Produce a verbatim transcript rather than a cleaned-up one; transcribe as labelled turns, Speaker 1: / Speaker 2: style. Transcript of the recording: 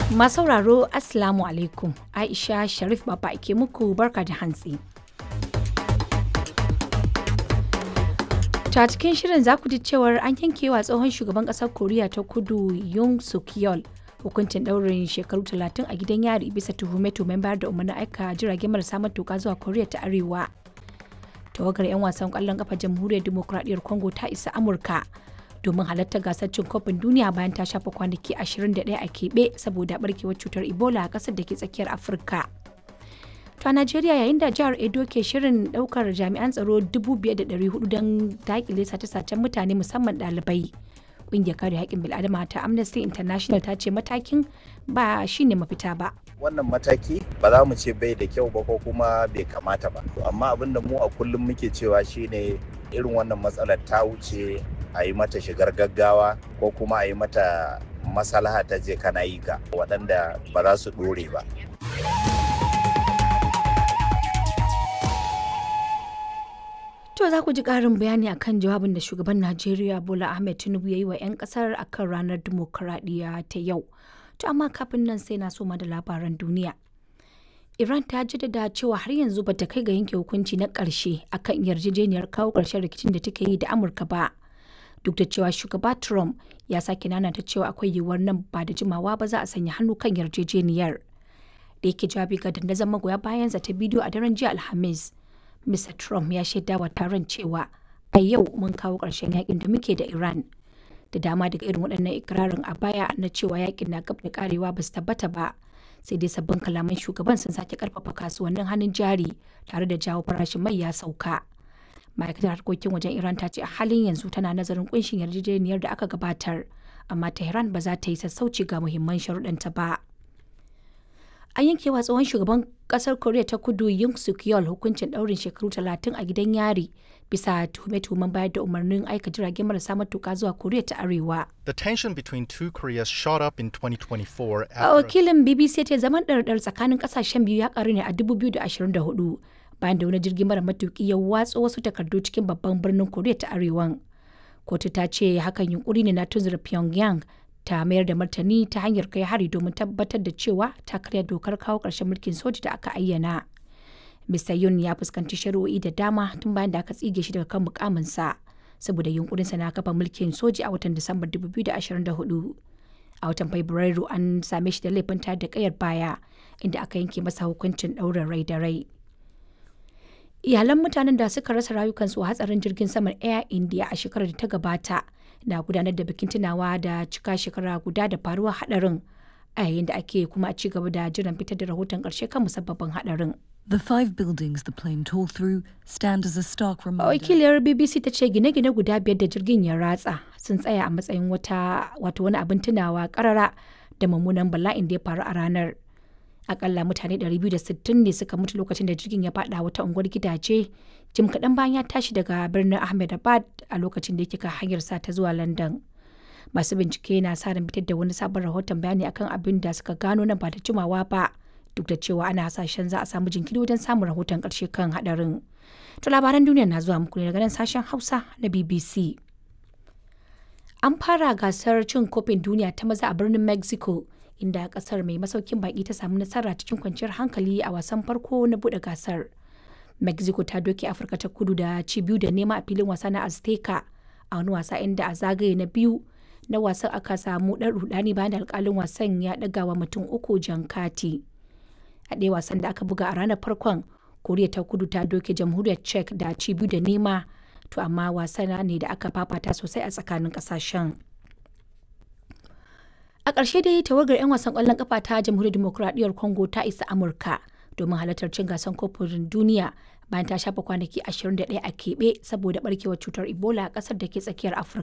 Speaker 1: Masu sauraro Assalamu alaikum. Aisha Sharif Baba ke muku barka da hantsi. Ta cikin shirin za ku ji cewar an yankewa tsohon shugaban ƙasar Koriya ta Kudu Yoon Suk Yeol hukuncin ɗaurin shekaru talatin a gidan yari bisa tuhume-tuhumen bayar da umarnin aika jirage marasa matuƙa zuwa Koriya ta Arewa. Tawagar 'yan wasan ƙwallon ƙafa Jamhuriyar Dimokuraɗiyyar Congo ta isa Amurka domin halartar gasar cin kofin duniya bayan ta shafa kwanaki ashirin da ɗaya a keɓe saboda barkewar cutar Ebola a ƙasar da ke tsakiyar Afirka. To a Najeriya yayin da jihar Edo ke shirin ɗaukar jami'an tsaro dubu biyar da ɗari hudu don daƙile sace-sacen mutane musamman ɗalibai. Ƙungiyar kare haƙƙin bil'adama ta Amnesty International ta ce matakin ba shine mafita ba.
Speaker 2: Wannan mataki ba za mu ce bai da kyau ba ko kuma bai kamata ba. Amma abin da mu a kullum muke cewa shine irin wannan matsalar ta wuce a yi mata shigar gaggawa ko kuma a yi mata maslaha ta je kana yi ka waɗanda ba za su ɗore ba.
Speaker 1: To za ku ji ƙarin bayani akan jawabin da shugaban Najeriya Bola Ahmed Tinubu ya yi wa 'yan ƙasar akan ranar dimokuraɗiyya ta yau. To amma kafin nan sai na soma da labaran duniya. Iran ta jaddada cewa har yanzu bata kai ga yanke hukunci na ƙarshe akan yarjejeniyar kawo ƙarshen rikicin da take yi da Amurka ba. Duk da cewa shugaba Trump ya sake nanata cewa akwai yiwuwar nan ba da jimawa ba za a sanya hannu kan yarjejeniyar. Da yake jawabi ga dandazon magoya bayansa ta bidiyo a daren jiya Alhamis. Mister Trump ya shaida wa taron cewa a yau mun kawo ƙarshen yakin da muke da Iran. Da dama daga irin waɗannan ikirarin a baya na cewa yakin na gab da karewa ba su tabbata ba. Sai dai sabbin kalaman shugaban sun sake karfafa kasuwannin hannun jari tare da jawo farashin mai ya sauka. Ma'aikatar harkokin wajen Iran ta ce a halin yanzu tana nazarin kunshin yarjejeniyar da aka gabatar, amma Tehran ba za ta yi sassauci ga muhimman sharuɗanta ba. An yanke wa tsohon shugaban kasar Koriya ta Kudu Yoon Suk Yeol hukuncin ɗaurin shekaru talatin a gidan yari bisa tuhume-tuhumen bayar da umarnin aika jirage marasa matuƙa zuwa Koriya ta Arewa.
Speaker 3: The tension between two Koreas shot up in twenty twenty-four
Speaker 1: A wakilin B B C ce zaman ɗarɗar tsakanin ƙasashen biyu ya ƙaru ne a dubu biyu da ashirin da hudu bayan da wani jirgin mara matuƙi ya watso wasu takardu cikin babban birnin Koriya ta Arewan. Kotu ta ce hakan yunkuri ne na tunzura Pyongyang ta mayar da martani ta hanyar kai hari domin tabbatar da cewa ta karya dokar kawo ƙarshen mulkin soji da aka ayyana. Mister Yoon ya fuskanci shari'o'i da dama tun bayan da aka tsige shi daga kan mukaminsa saboda yunkurinsa na kafa mulkin soji a watan Disambar dubu biyu da ashirin da hudu. A watan Fabrairu an same shi da laifin tayar da kayar baya inda aka yanke masa hukuncin ɗaurin rai da rai. Iyalan mutanen da suka rasa rayukansu a hatsarin jirgin saman Air India a shekarar da ta gabata na gudanar da bikin tunawa da cika shekara guda da faruwar hadarin a yayin da ake kuma ci gaba da jiran fitar da rahoton karshe kan musabbabin hadarin.
Speaker 4: The five buildings the plane tore through stand as a stark reminder.
Speaker 1: Wakiliyar B B C ta ce gine-gine guda biyar da jirgin ya ratsa sun tsaya a matsayin wata wato wani abin tunawa karara da mummunan bala'in da ya faru a ranar. Akalla mutane ɗari biyu da sittin ne suka mutu lokacin da jirgin ya fada wata unguwar gidaje jim kaɗan bayan ya tashi daga birnin Ahmedabad a lokacin da yake kan hanyar sa ta zuwa London. Masu bincike na sa ran fitar da wani sabon rahoton bayani akan abin da suka gano nan ba da jimawa ba duk da cewa ana hasashen za a samu jinkiri wajen samun rahoton ƙarshe kan hadarin. To labaran duniya na zuwa muku ne daga nan sashen Hausa na B B C. An fara gasar cin kofin duniya ta maza a birnin Mexico inda kasar mai masaukin baki ta samu nasara cikin kwanciyar hankali a wasan farko na bude gasar. Mexico ta doke Afirka ta Kudu da ci biyu da nema a filin wasa na Azteca a wani wasa inda a zagaye na biyu na wasan aka samu ɗan rudani bayan da alkalin wasan ya ɗaga wa mutum uku jan kati. A ɗaya wasan da aka buga a ranar farkon, Koriya ta Kudu ta doke Jamhuriyar Czech da ci biyu da nema, to amma wasana ne da aka fafata sosai a tsakanin ƙasashen. A ƙarshe dai tawagar 'yan wasan ƙwallon ƙafa ta Jamhuriyar Dimokuraɗiyyar Congo ta isa Amurka domin halartar cin gasar kofin duniya bayan ta shafa kwanaki ashirin da ɗaya a keɓe saboda ɓarkewar cutar Ebola a ƙasar da ke tsakiyar Afirka.